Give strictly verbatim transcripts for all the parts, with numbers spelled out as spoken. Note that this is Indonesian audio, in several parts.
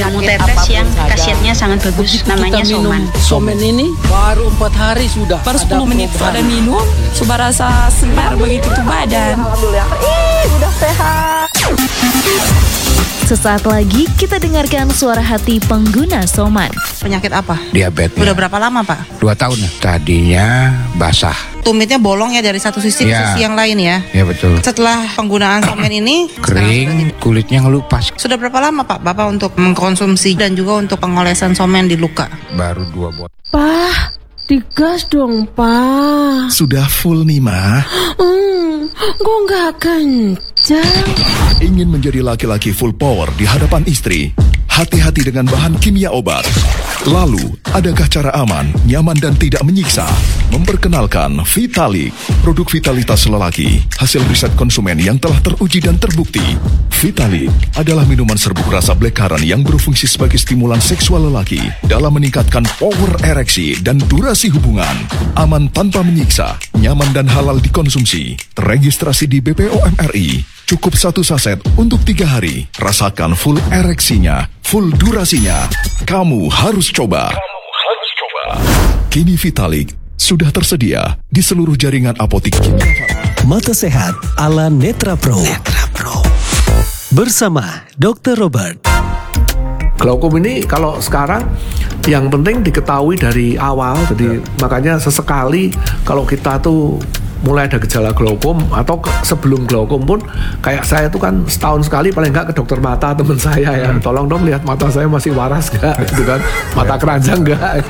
jamu tetes yang khasiatnya sangat bagus, namanya Soman. Soman ini baru empat hari sudah. Baru sepuluh menit pada minum, sudah rasa segar begitu tuh badan. Alhamdulillah, ih udah sehat. Sesaat lagi kita dengarkan suara hati pengguna Soman. Penyakit apa? Diabetes. Udah berapa lama, Pak? Dua tahun. Tadinya basah. Tumitnya bolong ya dari satu sisi ke Ya. sisi yang lain ya. Ya betul. Setelah penggunaan Soman ini Kering, kulitnya ngelupas. sudah berapa lama Pak Bapak untuk mengkonsumsi dan juga untuk pengolesan Soman di luka? Baru dua botol. Pah, digas dong, Pak. Sudah full nih, Ma. Hmm, kok nggak kencang? Ingin menjadi laki-laki full power di hadapan istri? Hati-hati dengan bahan kimia obat. Lalu, adakah cara aman, nyaman dan tidak menyiksa? Memperkenalkan Vitalik, produk vitalitas lelaki, hasil riset konsumen yang telah teruji dan terbukti. Vitalik adalah minuman serbuk rasa blackcurrant yang berfungsi sebagai stimulan seksual lelaki dalam meningkatkan power ereksi dan durasi hubungan. Aman tanpa menyiksa, nyaman dan halal dikonsumsi. Terregistrasi di B P O M R I. Cukup satu saset untuk tiga hari. Rasakan full ereksinya, full durasinya. Kamu harus coba. Kamu harus coba. Kini Vitalik sudah tersedia di seluruh jaringan apotik kimia. Mata Sehat ala Netra Pro. Netra Pro. Bersama dokter Robert. Glaukom ini kalau sekarang yang penting diketahui dari awal. Jadi ya. Makanya sesekali kalau kita tuh mulai ada gejala glaukom atau ke, sebelum glaukom pun kayak saya tuh kan setahun sekali paling nggak ke dokter mata teman saya ya, tolong dong lihat mata saya masih waras gak gitu kan, mata keranjang gak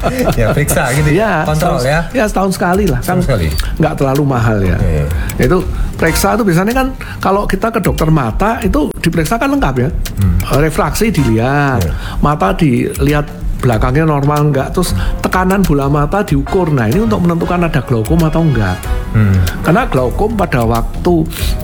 ya periksa gitu ya, kontrol setahun, ya ya setahun sekali lah kan, nggak terlalu mahal ya. Okay. Itu periksa tuh biasanya kan kalau kita ke dokter mata itu diperiksa kan lengkap ya, hmm. refraksi dilihat, yeah. mata dilihat belakangnya normal enggak, terus tekanan bola mata diukur. Nah ini untuk menentukan ada glaukom atau enggak. Hmm. Karena glaukom pada waktu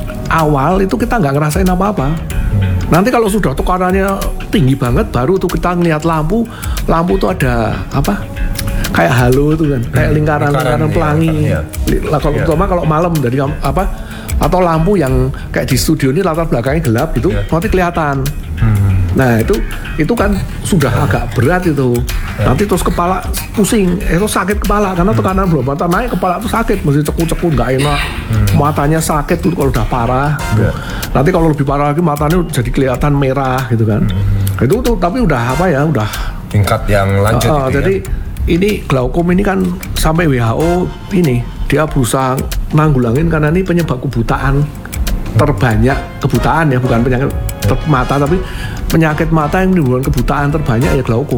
awal itu kita nggak ngerasain apa-apa. Hmm. Nanti kalau sudah tekanannya tinggi banget, baru tuh kita ngeliat lampu, lampu tuh ada apa? Kayak halo tuh kan, kayak lingkaran-lingkaran pelangi. Ya, ya. Kalau terutama kalau malam dari apa? Atau lampu yang kayak di studio ini latar belakangnya gelap gitu, ya. Nanti kelihatan. Hmm. Nah itu itu kan sudah ya. agak berat itu. Ya. Nanti terus kepala pusing, itu sakit kepala karena tekanan bola mata naik, kepala tuh sakit, mesti cekut-cekut nggak enak, hmm. matanya sakit tuh kalau udah parah. Ya. Nanti kalau lebih parah lagi matanya jadi kelihatan merah gitu kan. Hmm. Itu tuh tapi udah apa ya, udah tingkat yang lanjut. Uh, gitu jadi ya? Ini glaukom ini kan sampai W H O ini dia berusaha nanggulangin karena ini penyebab kebutaan terbanyak, kebutaan ya bukan penyakit mata tapi penyakit mata yang menimbulkan kebutaan terbanyak ya glaukom.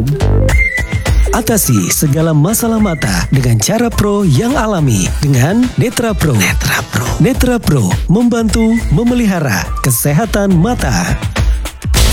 Atasi segala masalah mata dengan cara pro yang alami dengan Netra Pro. Netra Pro. Netra Pro membantu memelihara kesehatan mata.